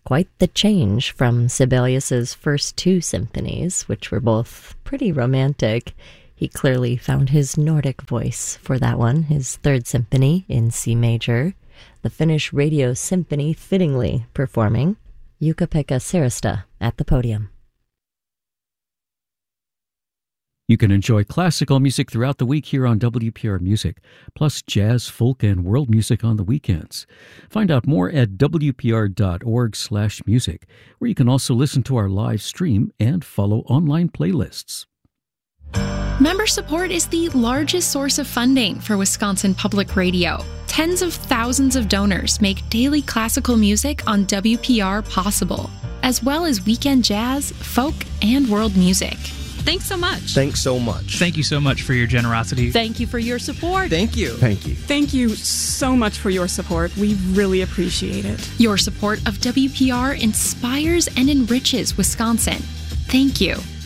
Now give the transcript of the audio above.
Quite the change from Sibelius's first two symphonies, which were both pretty romantic. He clearly found his Nordic voice for that one, his third symphony in C major, the Finnish Radio Symphony fittingly performing Jukka-Pekka Sirista at the podium. You can enjoy classical music throughout the week here on WPR Music, plus jazz, folk, and world music on the weekends. Find out more at wpr.org/music, where you can also listen to our live stream and follow online playlists. Member support is the largest source of funding for Wisconsin Public Radio. Tens of thousands of donors make daily classical music on WPR possible, as well as weekend jazz, folk, and world music. Thanks so much. Thanks so much. Thank you so much for your generosity. Thank you for your support. Thank you. Thank you. Thank you so much for your support. We really appreciate it. Your support of WPR inspires and enriches Wisconsin. Thank you.